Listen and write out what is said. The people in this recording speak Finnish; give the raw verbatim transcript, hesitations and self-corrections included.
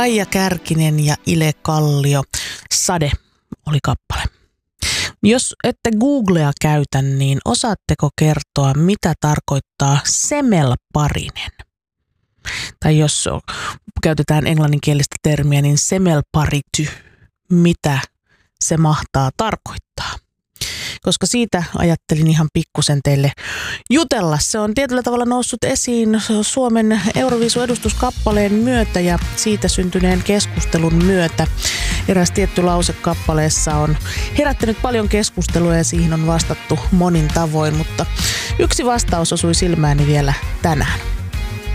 Kaija Kärkinen ja Ile Kallio. Sade oli kappale. Jos ette Googlea käytä, niin osaatteko kertoa, mitä tarkoittaa semelparinen? Tai jos käytetään englanninkielistä termiä, niin semelparity, mitä se mahtaa tarkoittaa? Koska siitä ajattelin ihan pikkusen teille jutella. Se on tietyllä tavalla noussut esiin Suomen Euroviisu-edustuskappaleen myötä ja siitä syntyneen keskustelun myötä. Eräs tietty lause kappaleessa on herättänyt paljon keskustelua ja siihen on vastattu monin tavoin, mutta yksi vastaus osui silmääni vielä tänään.